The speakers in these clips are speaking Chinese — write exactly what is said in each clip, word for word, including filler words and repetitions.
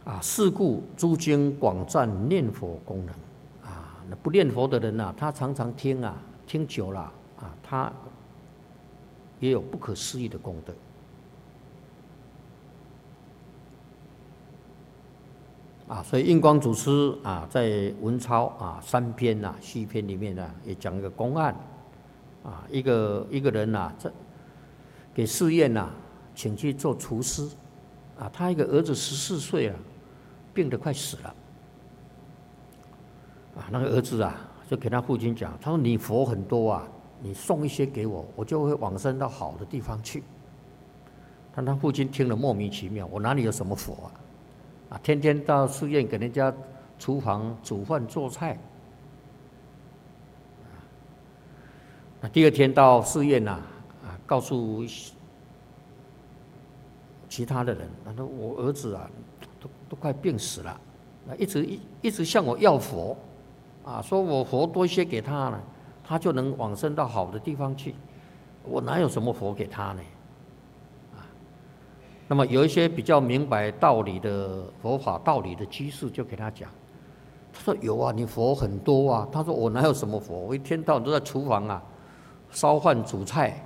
啊，是故诸经广赞念佛功能啊。那不念佛的人呐、啊，他常常听啊，听久了啊，他也有不可思议的功德啊。所以印光祖师啊，在文钞啊三篇呐、啊、续篇里面呢、啊，也讲一个公案啊，一个一个人呐、啊，在给寺院呐、啊，请去做厨师啊，他一个儿子十四岁了。病得快死了，啊，那个儿子啊，就给他父亲讲，他说：“你佛很多啊，你送一些给我，我就会往生到好的地方去。”但他父亲听了莫名其妙，我哪里有什么佛啊？啊，天天到寺院给人家厨房煮饭做菜。那第二天到寺院呐、啊，啊，告诉其他的人，他说：“我儿子啊。”都, 都快病死了，一直一一直向我要佛，啊，说我佛多些给他呢，他就能往生到好的地方去。我哪有什么佛给他呢？啊，那么有一些比较明白道理的佛法道理的居士就给他讲，他说有啊，你佛很多啊。他说我哪有什么佛？我一天到晚都在厨房啊，烧饭煮菜。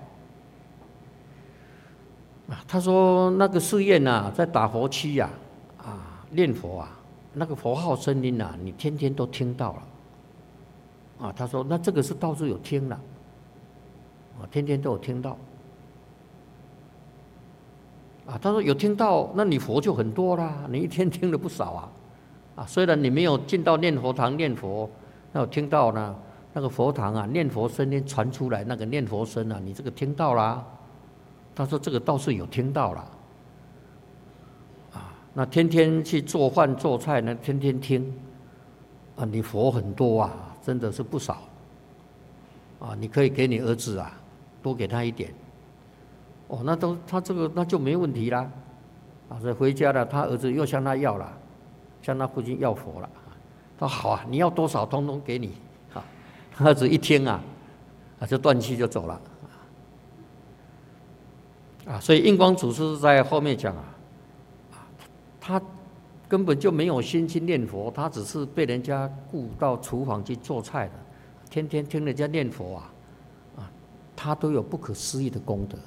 啊，他说那个寺院呐，在打佛七呀。啊，念佛啊，那个佛号声音啊，你天天都听到了。啊，他说那这个是倒是有听了，啊，天天都有听到。啊，他说有听到，那你佛就很多啦，你一天听了不少啊。啊，虽然你没有进到念佛堂念佛，那有听到呢，那个佛堂啊，念佛声音传出来，那个念佛声啊，你这个听到啦。他说这个倒是有听到了。那天天去做饭做菜呢，天天听，啊，你佛很多啊，真的是不少，啊，你可以给你儿子啊，多给他一点，哦，那都他这个那就没问题啦，啊，所以回家了，他儿子又向他要了，向他父亲要佛了，他说好啊，你要多少通通给你，啊，他儿子一听啊，啊就断气就走了，啊，所以印光祖师在后面讲啊。他根本就没有心去念佛，他只是被人家雇到厨房去做菜的，天天听人家念佛啊，啊，他都有不可思议的功德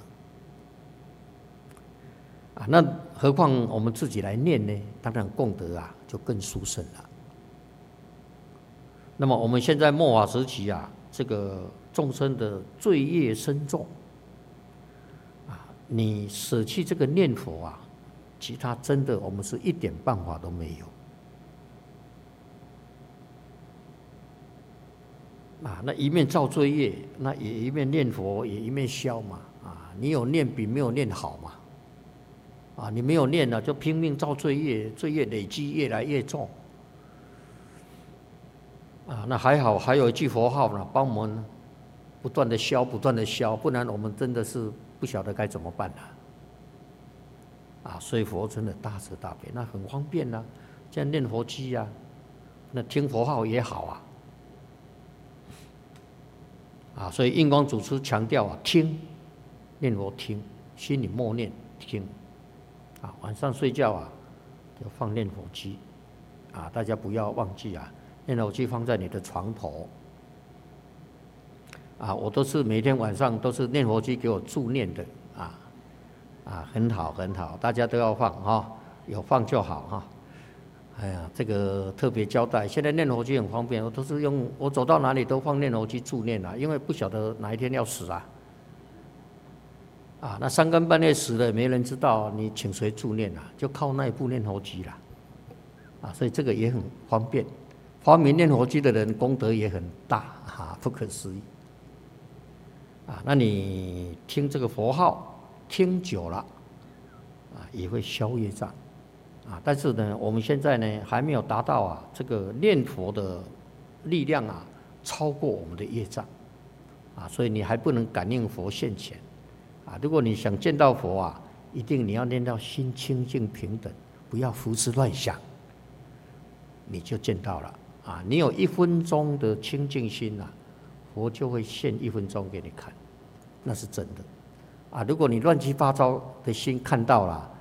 啊。那何况我们自己来念呢？当然功德啊就更殊胜了。那么我们现在末法时期啊，这个众生的罪业深重啊，你舍弃这个念佛啊。其他真的我们是一点办法都没有啊！那一面造罪业，那也一面念佛，也一面消嘛啊！你有念比没有念好嘛啊！你没有念了，就拼命造罪业，罪业累积越来越重啊！那还好，还有一句佛号呢，帮我们不断的消，不断的消，不然我们真的是不晓得该怎么办了。啊，所以佛真的大慈大悲，那很方便啊，这样念佛机啊，那听佛号也好啊。啊，所以印光祖师强调啊，听，念佛听，心里默念听。啊，晚上睡觉啊，就放念佛机。啊，大家不要忘记啊，念佛机放在你的床头。啊，我都是每天晚上都是念佛机给我助念的啊。啊，很好很好，大家都要放哈、哦，有放就好哈、哦。哎呀，这个特别交代，现在念佛机很方便，我都是用，我走到哪里都放念佛机助念了，因为不晓得哪一天要死啊。啊，那三更半夜死了，没人知道，你请谁助念啊？就靠那一部念佛机啦。啊，所以这个也很方便，发明念佛机的人功德也很大啊，不可思议。啊，那你听这个佛号。听久了，啊，也会消业障，啊，但是呢，我们现在呢还没有达到啊这个念佛的力量啊超过我们的业障，啊，所以你还不能感应佛现前，啊，如果你想见到佛啊，一定你要念到心清净平等，不要胡思乱想，你就见到了，啊，你有一分钟的清净心啊，佛就会现一分钟给你看，那是真的。啊，如果你乱七八糟的心看到了，